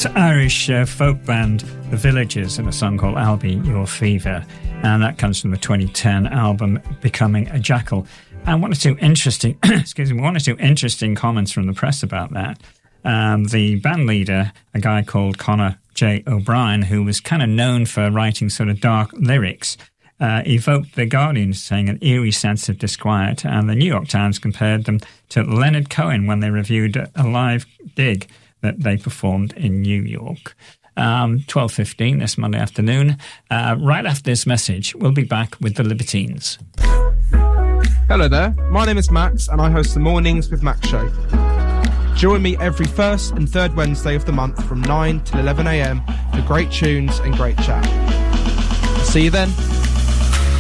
It's Irish folk band The Villagers and a song called I'll Be Your Fever, and that comes from the 2010 album Becoming a Jackal. And one or two interesting comments from the press about that. The band leader, a guy called Conor J. O'Brien, who was kind of known for writing sort of dark lyrics, evoked The Guardian, saying an eerie sense of disquiet, and the New York Times compared them to Leonard Cohen when they reviewed a live gig that they performed in New York. 12:15 this Monday afternoon. Right after this message, we'll be back with the Libertines. Hello there, my name is Max and I host the Mornings with Max show. Join me every first and third Wednesday of the month from 9 till 11am for great tunes and great chat. See you then.